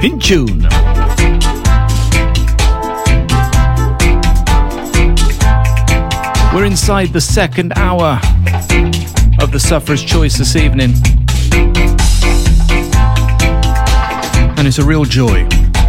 In tune. We're inside the second hour of the Sufferer's Choice this evening. And it's a real joy.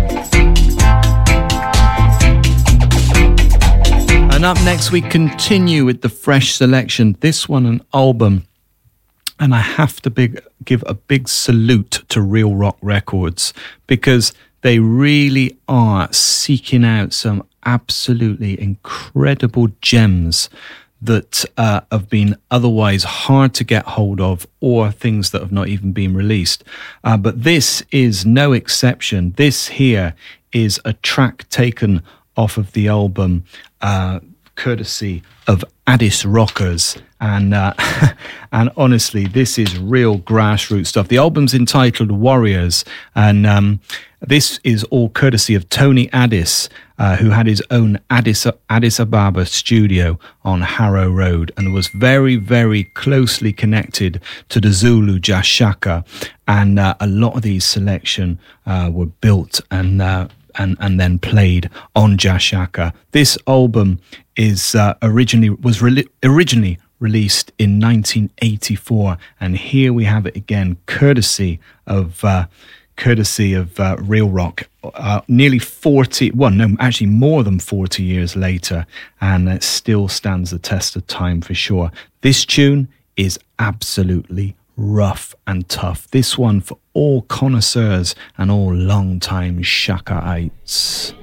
And up next we continue with the fresh selection. This one an album. And I have to give a big salute to Real Rock Records, because they really are seeking out some absolutely incredible gems that have been otherwise hard to get hold of, or things that have not even been released. But this is no exception. This here is a track taken off of the album courtesy of Addis Rockers. And honestly, this is real grassroots stuff. The album's entitled Warriors, and this is all courtesy of Tony Addis, who had his own Addis Ababa studio on Harrow Road and was very, very closely connected to the Zulu Jashaka. And a lot of these selection were built and then played on Jashaka. This album is originally released in 1984, and here we have it again, courtesy of Real Rock, nearly 40, actually more than 40 years later, and it still stands the test of time for sure. This tune is absolutely rough and tough. This one for all connoisseurs and all long-time Shakaites.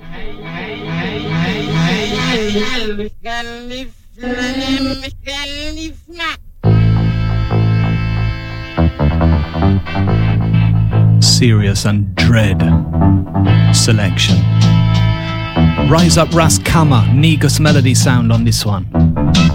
Serious and dread selection. Rise Up Ras Kama, Negus melody sound on this one.